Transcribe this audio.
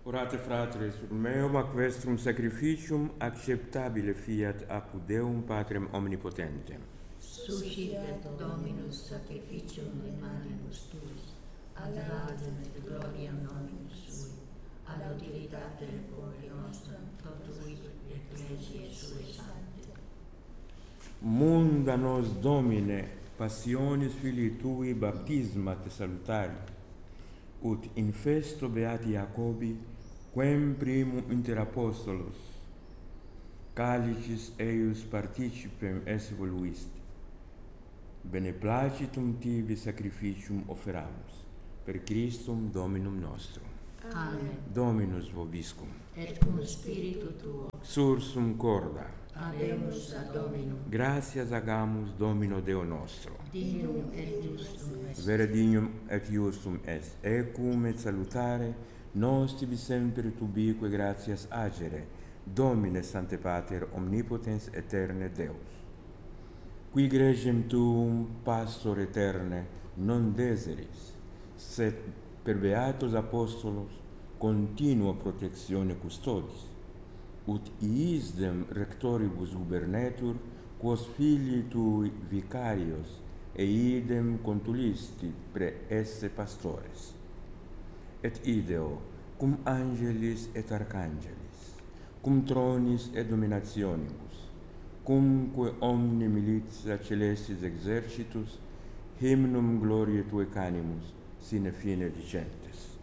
Orate fratres, meum ac vestrum sacrificium acceptabile fiat apud Deum Patrem omnipotentem. Suscite Dominus sacrificium in manibus tuis, ad laudem et gloriam nominus sui, ad utilitate corpore nostrum totuit ecclesiae sue sancte. Munda nos Domine passionis Filii Tui baptisma te salutari, ut in festo beati Jacobi, quem primum inter apostolos, calicis eius participem esse voluisti. Beneplacitum tibi sacrificium offeramus, per Christum Dominum nostrum. Amen. Dominus vobiscum. Et cum spiritu tuo. Sursum corda. Habemus ad Dominum. Gratias agamus Domino Deo nostro. Dignum et justum est. Vere dignum et justum est. Ecum et salutare, nos tibi semper tubique gratias agere, Domine Sancte Pater omnipotens aeterne Deus. Qui gregem tuum, pastor eterne, non deseris, sed per beatos apostolos continua protectione custodis, ut iisdem rectoribus gubernetur, quos filii tui vicarios, e idem contulisti pre esse pastores. Et ideo, cum angelis et archangelis, cum tronis et dominationibus, cumque omni militia celestis exercitus, hymnum gloriae Tue canimus, sine fine dicentes.